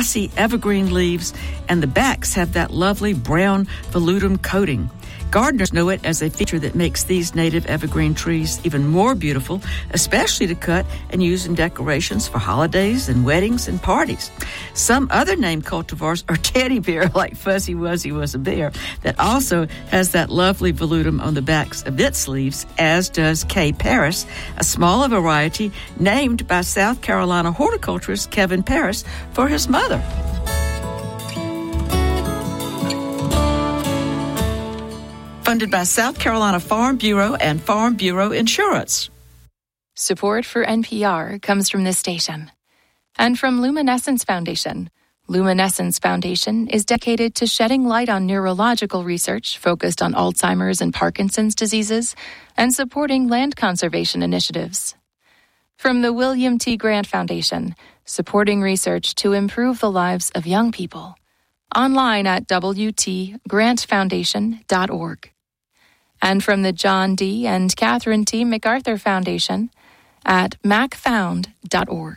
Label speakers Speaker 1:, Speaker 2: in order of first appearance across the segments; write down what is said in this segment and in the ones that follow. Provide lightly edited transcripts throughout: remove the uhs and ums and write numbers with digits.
Speaker 1: glossy evergreen leaves, and the backs have that lovely brown velutum coating. Gardeners know it as a feature that makes these native evergreen trees even more beautiful, especially to cut and use in decorations for holidays and weddings and parties. Some other named cultivars are teddy bear, like Fuzzy Wuzzy was a bear, that also has that lovely velutum on the backs of its leaves, as does K. Paris, a smaller variety named by South Carolina horticulturist Kevin Paris for his mother. Funded by South Carolina Farm Bureau and Farm Bureau Insurance.
Speaker 2: Support for NPR comes from this station and from Luminescence Foundation. Luminescence Foundation is dedicated to shedding light on neurological research focused on Alzheimer's and Parkinson's diseases and supporting land conservation initiatives. From the William T. Grant Foundation, supporting research to improve the lives of young people. Online at wtgrantfoundation.org. And from the John D. and Catherine T. MacArthur Foundation at macfound.org.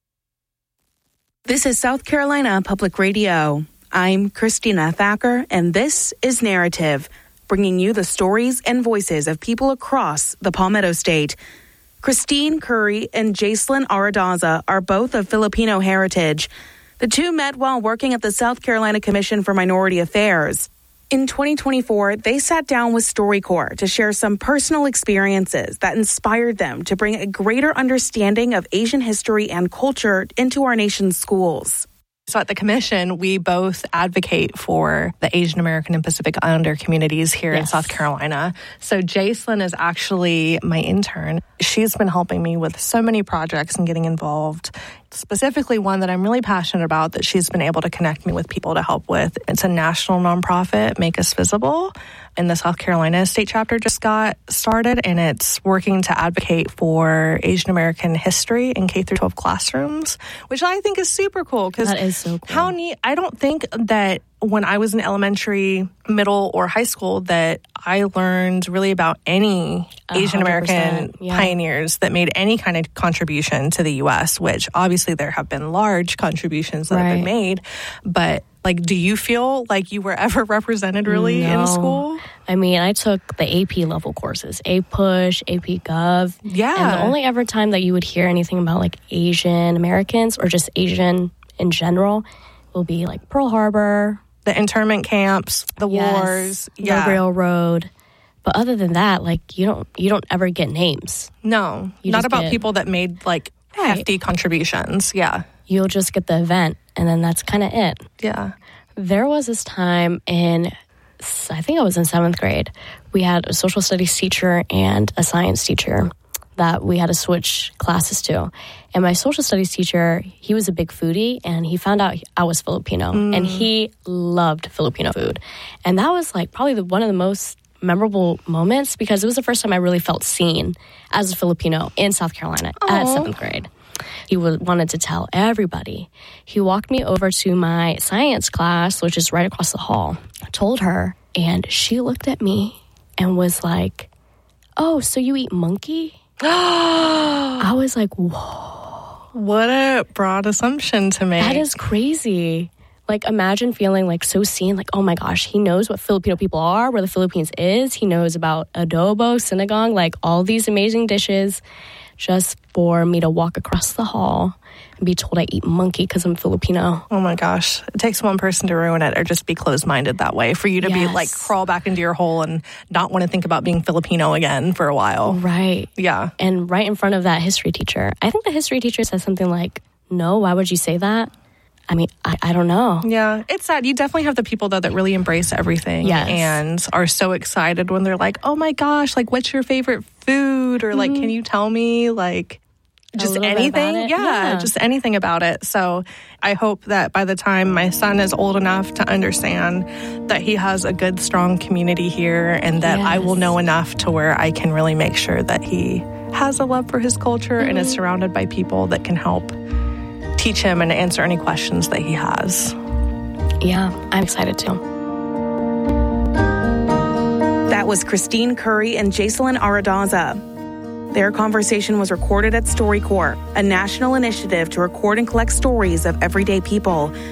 Speaker 3: This is South Carolina Public Radio. I'm Christina Thacker, and this is Narrative, bringing you the stories and voices of people across the Palmetto State. Christine Curry and Jacelyn Aradaza are both of Filipino heritage. The two met while working at the South Carolina Commission for Minority Affairs. In 2024, they sat down with StoryCorps to share some personal experiences that inspired them to bring a greater understanding of Asian history and culture into our nation's schools.
Speaker 4: So at the Commission, we both advocate for the Asian American and Pacific Islander communities here in South Carolina. So Jacelyn is actually my intern. She's been helping me with so many projects and getting involved. Specifically one that I'm really passionate about that she's been able to connect me with people to help with. It's a national nonprofit, Make Us Visible. And the South Carolina state chapter just got started, and it's working to advocate for Asian American history in K-12 classrooms, which I think is super cool.
Speaker 5: That is so cool.
Speaker 4: How neat. I don't think that when I was in elementary, middle, or high school that I learned really about any Asian American pioneers that made any kind of contribution to the U.S., which obviously there have been large contributions that have been made. But like, do you feel like you were ever represented really in school?
Speaker 5: I mean, I took the AP level courses, APUSH, AP Gov.
Speaker 4: Yeah.
Speaker 5: And the only ever time that you would hear anything about like Asian Americans or just Asian in general will be like Pearl Harbor,
Speaker 4: the internment camps, the wars,
Speaker 5: the railroad. But other than that, like you don't ever get names.
Speaker 4: No, not about people that made like hefty contributions. Yeah.
Speaker 5: You'll just get the event, and then that's kind of it.
Speaker 4: Yeah.
Speaker 5: There was this time I think I was in 7th grade. We had a social studies teacher and a science teacher that we had to switch classes to. And my social studies teacher, he was a big foodie, and he found out I was Filipino, and he loved Filipino food. And that was like probably one of the most memorable moments, because it was the first time I really felt seen as a Filipino in South Carolina at 7th grade. He wanted to tell everybody. He walked me over to my science class, which is right across the hall. I told her, and she looked at me and was like, "Oh, so you eat monkey?" I was like, whoa.
Speaker 4: What a broad assumption to make.
Speaker 5: That is crazy. Like, imagine feeling like so seen, like, oh my gosh, he knows what Filipino people are, where the Philippines is. He knows about adobo, sinigang, like all these amazing dishes, just for me to walk across the hall and be told I eat monkey because I'm Filipino.
Speaker 4: Oh my gosh. It takes one person to ruin it, or just be closed-minded that way, for you to be like crawl back into your hole and not want to think about being Filipino again for a while.
Speaker 5: Right.
Speaker 4: Yeah.
Speaker 5: And right in front of that history teacher. I think the history teacher said something like, "No, why would you say that?" I mean, I don't know.
Speaker 4: Yeah, it's sad. You definitely have the people, though, that really embrace everything and are so excited when they're like, "Oh my gosh, like, what's your favorite food?" Or like, "Can you tell me, like, just anything?" Yeah, just anything about it. So I hope that by the time my son is old enough to understand that he has a good, strong community here, and that I will know enough to where I can really make sure that he has a love for his culture and is surrounded by people that can help teach him and answer any questions that he has.
Speaker 5: Yeah, I'm excited too.
Speaker 3: That was Christine Curry and Jacelyn Aradaza. Their conversation was recorded at StoryCorps, a national initiative to record and collect stories of everyday people